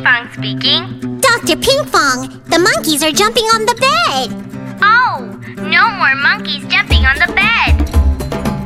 Pinkfong speaking. Dr. Pinkfong, the monkeys are jumping on the bed. Oh, no more monkeys jumping on the bed.